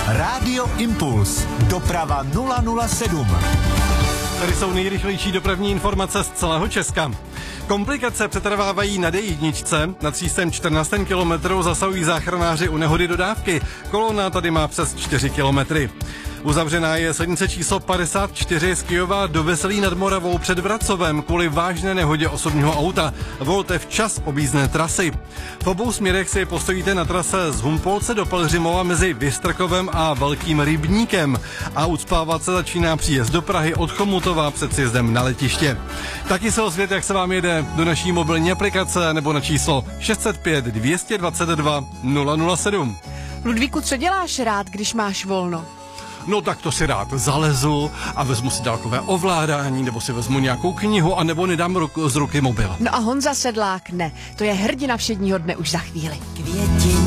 Rádio Impuls. Doprava 007. Tady jsou nejrychlejší dopravní informace z celého Česka. Komplikace přetrvávají na D1. Na 314. kilometru zasahují záchranáři u nehody dodávky. Kolona tady má přes 4 kilometry. Uzavřená je silnice číslo 54 z Kyjova do Veselí nad Moravou před Vracovem kvůli vážné nehodě osobního auta. Volte včas objízdné trasy. V obou směrech si postojíte na trase z Humpolce do Pelhřimova mezi Vystrkovem a Velkým Rybníkem. A ucpávat se začíná příjezd do Prahy od Chomutova před sjezdem na letiště. Taky se ozvěte, jak se vám jede do naší mobilní aplikace nebo na číslo 605 222 007. Ludvíku, co děláš rád, když máš volno? No tak to si rád zalezu a vezmu si dálkové ovládání, nebo si vezmu nějakou knihu, anebo nedám z ruky mobil. No a Honza Sedlák ne, to je hrdina všedního dne už za chvíli. Květin